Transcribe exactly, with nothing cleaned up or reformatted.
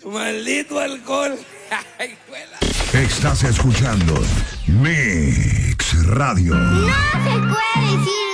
Maldito alcohol. Estás escuchando Mix Radio. No se puede decir